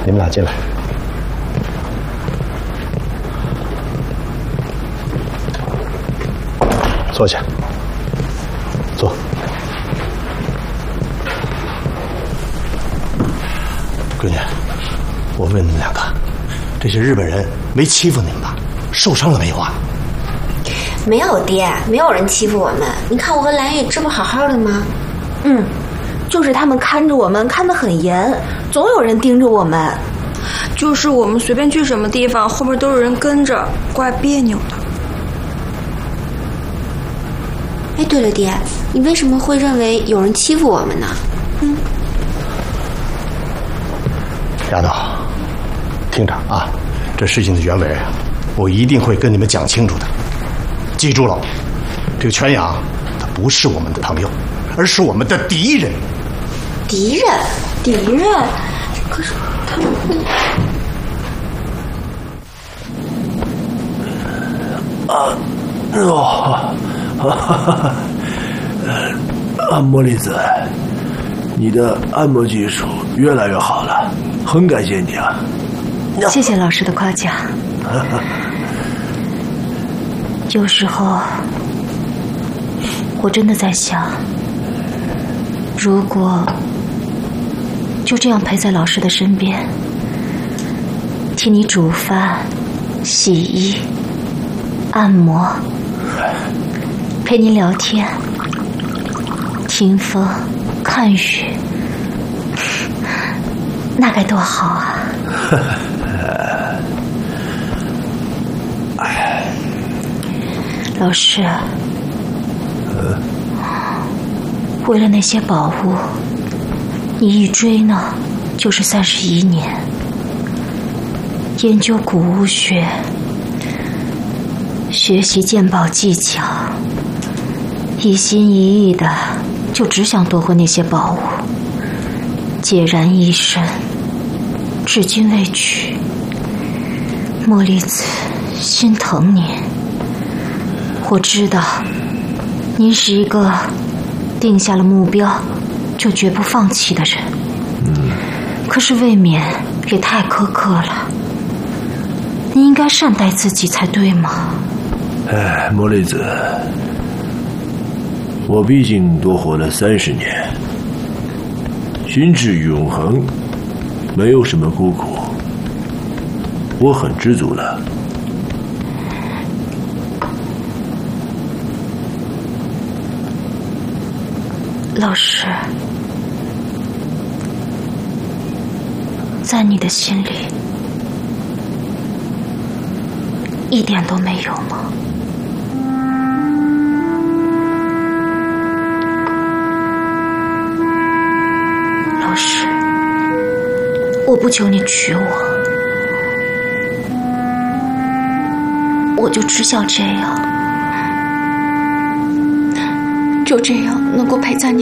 你们俩进来。坐下。坐。闺女，我问你们两个，这些日本人没欺负你们吧？受伤了没有啊？ 没有爹，没有人欺负我们。你看我和蓝玉这不好好的吗？ 就是他们看着我们看得很严，总有人盯着我们。 就是我们随便去什么地方，后面都有人跟着，怪别扭的。 哎，对了，爹，你为什么会认为有人欺负我们呢？ 丫头，听着啊，这事情的原委我一定会跟你们讲清楚的。记住了，这个全阳他不是我们的朋友，而是我们的敌人。 敌人？可是他们茉莉子，你的按摩技术越来越好了，很感谢你啊！ 谢谢老师的夸奖。有时候，我真的在想，如果就这样陪在老师的身边，替你煮饭、洗衣、按摩，陪你聊天、听风、看雨，那该多好啊！老师，为了那些宝物，你一追呢就是31年，研究古物学，学习鉴宝技巧，一心一意的就只想夺回那些宝物，孑然一身，至今未娶。茉莉子心疼您，我知道您是一个定下了目标就绝不放弃的人，可是未免也太苛刻了，您应该善待自己才对嘛。 哎，茉莉子，我毕竟多活了30年，心智永恒，没有什么孤苦，我很知足了。 老师，在你的心里一点都没有吗？老师，我不求你娶我就只想这样，就这样能够陪在你